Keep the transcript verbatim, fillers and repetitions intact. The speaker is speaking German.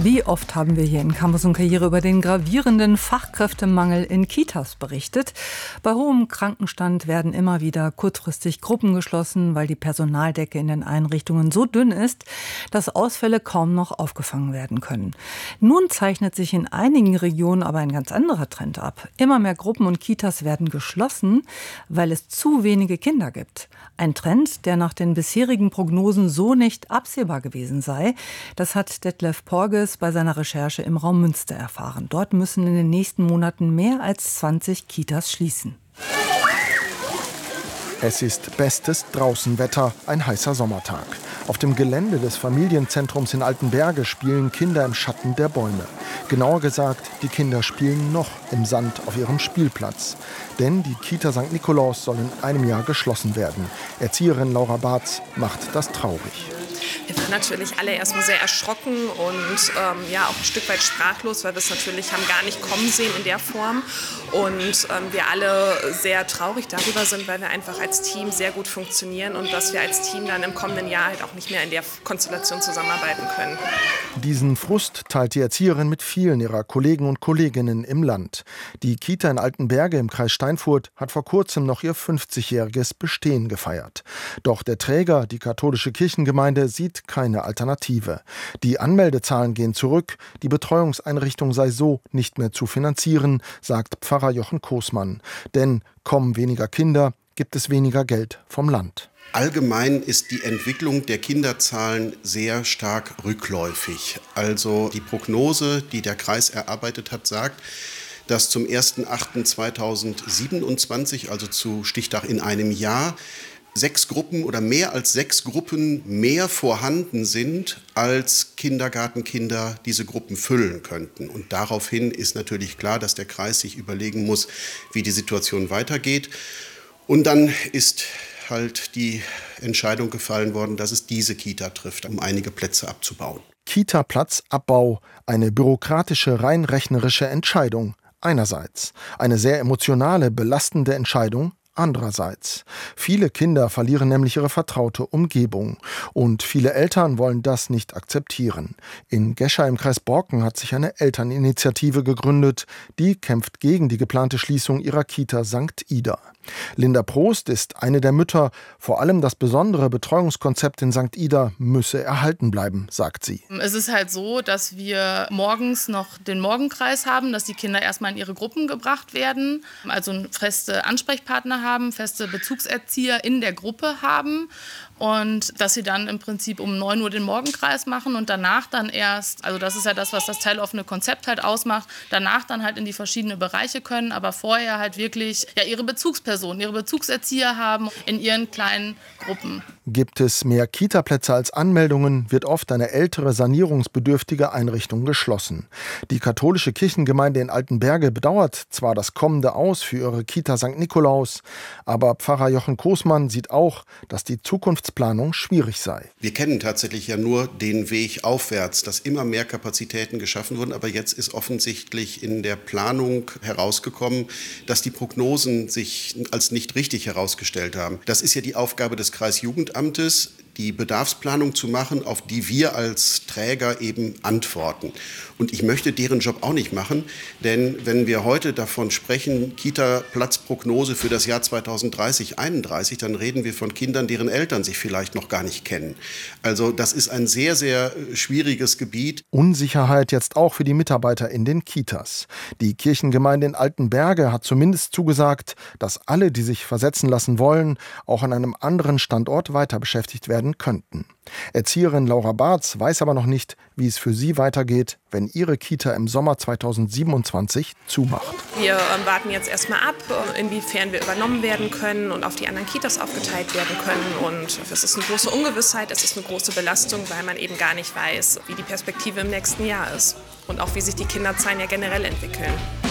Wie oft haben wir hier in Campus und Karriere über den gravierenden Fachkräftemangel in Kitas berichtet. Bei hohem Krankenstand werden immer wieder kurzfristig Gruppen geschlossen, weil die Personaldecke in den Einrichtungen so dünn ist, dass Ausfälle kaum noch aufgefangen werden können. Nun zeichnet sich in einigen Regionen aber ein ganz anderer Trend ab. Immer mehr Gruppen und Kitas werden geschlossen, weil es zu wenige Kinder gibt. Ein Trend, der nach den bisherigen Prognosen so nicht absehbar gewesen sei. Das hat Detlef Porges bei seiner Recherche im Raum Münster erfahren. Dort müssen in den nächsten Monaten mehr als zwanzig Kitas schließen. Es ist bestes Draußenwetter, ein heißer Sommertag. Auf dem Gelände des Familienzentrums in Altenberge spielen Kinder im Schatten der Bäume. Genauer gesagt, die Kinder spielen noch im Sand auf ihrem Spielplatz. Denn die Kita Sankt Nikolaus soll in einem Jahr geschlossen werden. Erzieherin Laura Barz macht das traurig. Wir waren natürlich alle erstmal sehr erschrocken und ähm, ja auch ein Stück weit sprachlos, weil wir es natürlich haben gar nicht kommen sehen in der Form. Und ähm, wir alle sehr traurig darüber sind, weil wir einfach als Team sehr gut funktionieren und dass wir als Team dann im kommenden Jahr halt auch nicht mehr in der Konstellation zusammenarbeiten können. Diesen Frust teilt die Erzieherin mit vielen ihrer Kollegen und Kolleginnen im Land. Die Kita in Altenberge im Kreis Steinfurt hat vor kurzem noch ihr fünfzigjähriges Bestehen gefeiert. Doch der Träger, die katholische Kirchengemeinde, sieht keine Alternative. Die Anmeldezahlen gehen zurück, die Betreuungseinrichtung sei so nicht mehr zu finanzieren, sagt Pfarrer Jochen Koßmann. Denn kommen weniger Kinder, gibt es weniger Geld vom Land. Allgemein ist die Entwicklung der Kinderzahlen sehr stark rückläufig. Also die Prognose, die der Kreis erarbeitet hat, sagt, dass zum ersten achten zweitausendsiebenundzwanzig, also zu Stichtag in einem Jahr, sechs Gruppen oder mehr als sechs Gruppen mehr vorhanden sind, als Kindergartenkinder diese Gruppen füllen könnten. Und daraufhin ist natürlich klar, dass der Kreis sich überlegen muss, wie die Situation weitergeht. Und dann ist halt die Entscheidung gefallen worden, dass es diese Kita trifft, um einige Plätze abzubauen. Kita-Platzabbau, eine bürokratische, rein rechnerische Entscheidung einerseits. Eine sehr emotionale, belastende Entscheidung andererseits. Viele Kinder verlieren nämlich ihre vertraute Umgebung. Und viele Eltern wollen das nicht akzeptieren. In Gescher im Kreis Borken hat sich eine Elterninitiative gegründet. Die kämpft gegen die geplante Schließung ihrer Kita Sankt Ida. Linda Prost ist eine der Mütter. Vor allem das besondere Betreuungskonzept in Sankt Ida müsse erhalten bleiben, sagt sie. Es ist halt so, dass wir morgens noch den Morgenkreis haben, dass die Kinder erstmal in ihre Gruppen gebracht werden, also feste Ansprechpartner haben, feste Bezugserzieher in der Gruppe haben und dass sie dann im Prinzip um neun Uhr den Morgenkreis machen und danach dann erst, also das ist ja das, was das teiloffene Konzept halt ausmacht, danach dann halt in die verschiedenen Bereiche können, aber vorher halt wirklich ja, ihre Bezugspersonen, ihre Bezugserzieher haben in ihren kleinen Gruppen. Gibt es mehr Kita-Plätze als Anmeldungen, wird oft eine ältere, sanierungsbedürftige Einrichtung geschlossen. Die katholische Kirchengemeinde in Altenberge bedauert zwar das kommende Aus für ihre Kita Sankt Nikolaus, aber Pfarrer Jochen Koßmann sieht auch, dass die Zukunftsplanung schwierig sei. Wir kennen tatsächlich ja nur den Weg aufwärts, dass immer mehr Kapazitäten geschaffen wurden, aber jetzt ist offensichtlich in der Planung herausgekommen, dass die Prognosen sich als nicht richtig herausgestellt haben. Das ist ja die Aufgabe des Kreisjugendamtes, die Bedarfsplanung zu machen, auf die wir als Träger eben antworten. Und ich möchte deren Job auch nicht machen, denn wenn wir heute davon sprechen, Kita-Platzprognose für das Jahr zweitausenddreißig einunddreißig, dann reden wir von Kindern, deren Eltern sich vielleicht noch gar nicht kennen. Also das ist ein sehr, sehr schwieriges Gebiet. Unsicherheit jetzt auch für die Mitarbeiter in den Kitas. Die Kirchengemeinde in Altenberge hat zumindest zugesagt, dass alle, die sich versetzen lassen wollen, auch an einem anderen Standort weiter beschäftigt werden könnten. Erzieherin Laura Barz weiß aber noch nicht, wie es für sie weitergeht, wenn ihre Kita im Sommer zweitausendsiebenundzwanzig zumacht. Wir äh, warten jetzt erstmal ab, inwiefern wir übernommen werden können und auf die anderen Kitas aufgeteilt werden können. Und es ist eine große Ungewissheit, es ist eine große Belastung, weil man eben gar nicht weiß, wie die Perspektive im nächsten Jahr ist und auch wie sich die Kinderzahlen ja generell entwickeln.